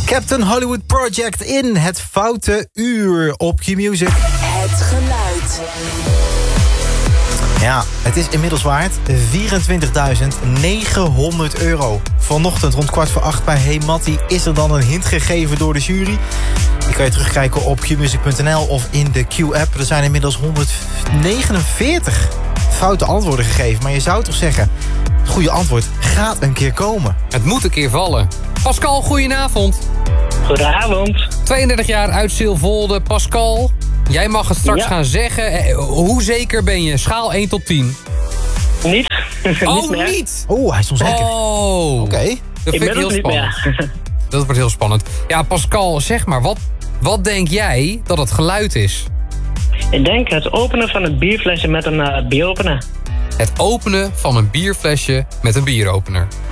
Captain Hollywood Project in het foute uur op Q-Music. Het geluid. Ja, het is inmiddels waard €24.900. Vanochtend rond 7:15 bij Hey Mattie is er dan een hint gegeven door de jury. Die kan je terugkijken op qmusic.nl of in de Q-app. Er zijn inmiddels 149 foute antwoorden gegeven. Maar je zou toch zeggen, het goede antwoord gaat een keer komen. Het moet een keer vallen. Pascal, goedenavond. Goedenavond. 32 jaar uit Silvolde. Pascal, jij mag het straks gaan zeggen. Hoe zeker ben je? Schaal 1 tot 10. Niet. Oh, meer. niet? Oh, hij is onzeker. Oh. Oké. Dat vind ik heel niet spannend. meer. Dat wordt heel spannend. Ja, Pascal, zeg maar, wat denk jij dat het geluid is? Ik denk het openen van het bierflesje met een bieropener. Het openen van een bierflesje met een bieropener.